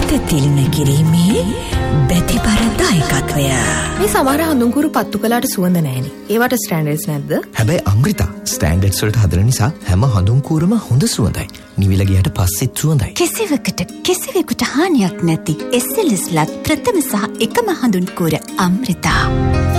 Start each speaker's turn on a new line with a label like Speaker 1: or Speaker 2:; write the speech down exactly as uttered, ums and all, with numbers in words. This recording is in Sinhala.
Speaker 1: හිත තිළින කිරීමේ බැතිබර දායකත්වය.
Speaker 2: මේ සමහර හඳුන්කුරු පත්තු කළාට සුවඳ නැහෙනි. ඒවට ස්ටෑන්ඩඩ්ස් නැද්ද?
Speaker 3: හැබැයි අමෘතා ස්ටෑන්ඩඩ්ස් වලට හදන නිසා හැම හඳුන්කුරම හොඳ සුවඳයි. නිවිල ගියට පස්සෙත් සුවඳයි.
Speaker 1: කෙසෙවකට කෙසෙවෙකුට හානියක් නැති එස් එල් එස් ලත් ප්‍රථම සහ එකම හඳුන්කුර අමෘතා.